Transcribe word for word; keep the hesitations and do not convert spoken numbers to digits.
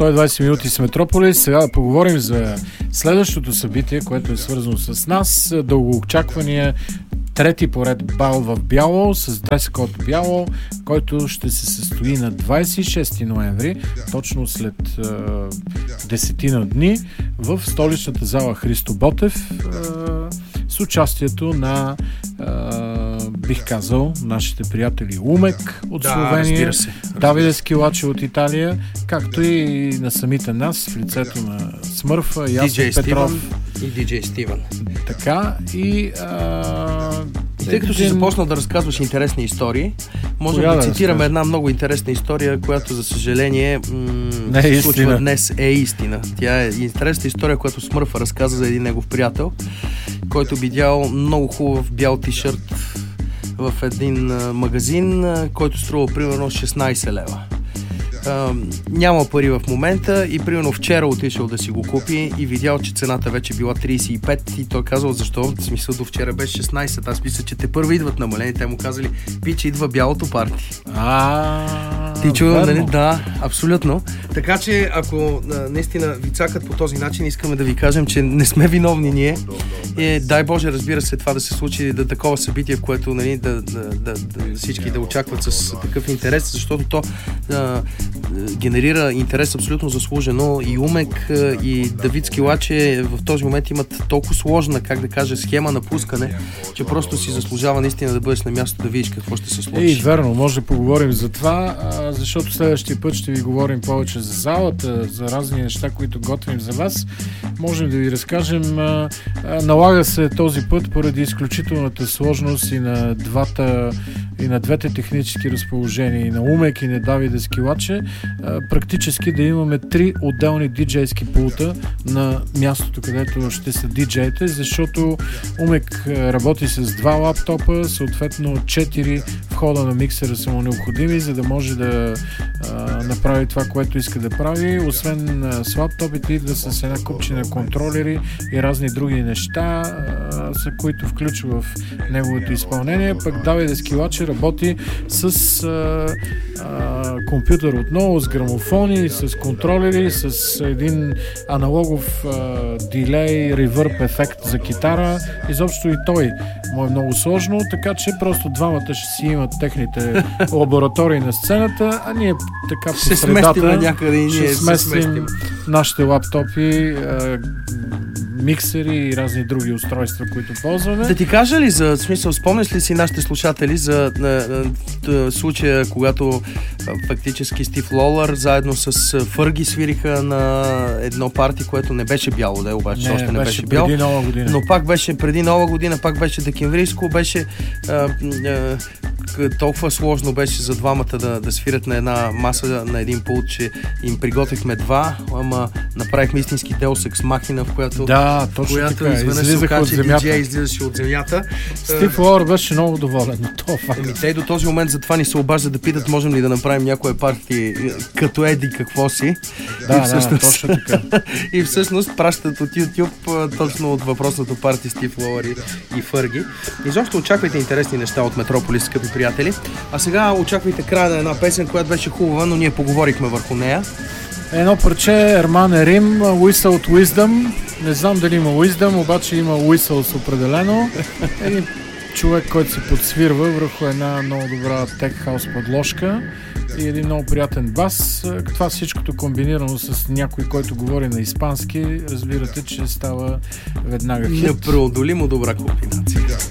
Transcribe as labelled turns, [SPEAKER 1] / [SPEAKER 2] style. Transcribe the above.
[SPEAKER 1] сто и двайсет минути с Метрополис. Сега да поговорим за следващото събитие, което е свързано с нас. Дългоочаквания трети поред бал в бяло с дрес-код бяло, който ще се състои на двайсет и шести ноември, точно след е, десетина дни, в столичната зала Христо Ботев, е, с участието на е, бих казал, нашите приятели Умек от
[SPEAKER 2] да,
[SPEAKER 1] Словения,
[SPEAKER 2] разбира
[SPEAKER 1] Давиде Скилаче от Италия, както и на самите нас в лицето на Смърфа, Ясен Петров
[SPEAKER 2] и диджей Стивън.
[SPEAKER 1] Така и а...
[SPEAKER 2] И тъй като си започнал да разказваш интересни истории, можем
[SPEAKER 1] Коя
[SPEAKER 2] да,
[SPEAKER 1] да
[SPEAKER 2] цитираме
[SPEAKER 1] разкажа?
[SPEAKER 2] една много интересна история, която за съжаление м-
[SPEAKER 1] Не е
[SPEAKER 2] се
[SPEAKER 1] истина.
[SPEAKER 2] случва днес. Е истина. Тя е интересна история, която Смърфа разказа за един негов приятел, който видял много хубав бял тишърт в един а, магазин, а, който струва примерно шестнайсет лева. Uh, няма пари в момента и примерно вчера отишъл да си го купи и видял, че цената вече била трийсет и пет и той казал защо, в смисъл до вчера беше шестнайсет, аз мисля, че те първи идват намалени, те му казали, пиче, идва бялото парти.
[SPEAKER 1] А,
[SPEAKER 2] Ти чува,
[SPEAKER 1] верно.
[SPEAKER 2] нали? Да, абсолютно. Така че, ако а, наистина ви цакат по този начин, искаме да ви кажем, че не сме виновни ние. И, дай Боже, разбира се, това да се случи, да такова събитие, в което нали, да, да, да, да, всички да очакват с такъв интерес, защото то а, генерира интерес абсолютно заслужено. И Умек, и Давид Скилаче в този момент имат толкова сложна, как да кажа, схема на пускане, че просто си заслужава наистина да бъдеш на място да видиш какво ще се случи.
[SPEAKER 1] Ей, верно, може да поговорим за това, а, защото следващия път ще ви говорим повече за залата, за разни неща, които готвим за вас. Можем да ви разкажем. А, а, налага се този път поради изключителната сложност и на двата и на двете технически разположения, и на Умек, и на Давиде Скилаче, а, практически да имаме три отделни диджейски пулта на мястото, където ще са диджеите, защото Умек работи с два лаптопа, съответно четири входа на миксера са му необходими, за да може да а, направи това, което иска да прави. Освен а, с лаптопите, идва с една купчина контролери и разни други неща, а, са, които включва в неговото изпълнение. Пък Давиде Скилаче работи с а, а, компютър отново, с грамофони, с контролери, с един аналогов а, дилей, ревърб ефект за китара. Изобщо и той му е много сложно, така че просто двамата ще си имат техните лаборатории на сцената, а ние така по
[SPEAKER 2] Ще
[SPEAKER 1] средата
[SPEAKER 2] сместим някъде и ние
[SPEAKER 1] ще
[SPEAKER 2] се
[SPEAKER 1] сместим
[SPEAKER 2] сместим.
[SPEAKER 1] нашите лаптопи, а, миксери и разни други устройства, които ползваме.
[SPEAKER 2] Да ти кажа ли за, в смисъл, спомняш ли си нашите слушатели за на, на, на, случая, когато а, фактически Стив Лолър заедно с Фърги свириха на едно парти, което не беше бяло, да, обаче
[SPEAKER 1] не,
[SPEAKER 2] още не
[SPEAKER 1] беше,
[SPEAKER 2] беше бяло,
[SPEAKER 1] преди Нова година.
[SPEAKER 2] но пак беше преди Нова година, пак беше декемврийско, беше а, а, толкова сложно беше за двамата да, да свирят на една маса, на един пулт, че им приготвихме два, ама направихме истински Deus Ex Machina, в която
[SPEAKER 1] Да, точно
[SPEAKER 2] която
[SPEAKER 1] така.
[SPEAKER 2] изведнъж се
[SPEAKER 1] Излизаха от
[SPEAKER 2] окача
[SPEAKER 1] земята.
[SPEAKER 2] диджей, излизаше от земята.
[SPEAKER 1] Стив Лор беше много доволен от това факт.
[SPEAKER 2] Еми, те до този момент затова ни се обаждат да питат, можем ли да направим някое парти като еди какво си.
[SPEAKER 1] Да,
[SPEAKER 2] и всъщност,
[SPEAKER 1] да, точно така.
[SPEAKER 2] и всъщност пращат от YouTube точно от въпросното парти Стив Лор и, и Фърги. Изобщо очаквайте интересни неща от Метрополис, скъпи приятели. А сега очаквайте края на една песен, която беше хубава, но ние поговорихме върху нея.
[SPEAKER 1] Едно парче, Ермане Рим, Whistle от Wisdom. Не знам дали има Wisdom, обаче има Whistles определено. Един човек, който се подсвирва върху една много добра tech house подложка и един много приятен бас. Това всичкото комбинирано с някой, който говори на испански, разбирате, че става веднага хит.
[SPEAKER 2] Непреодолимо добра комбинация.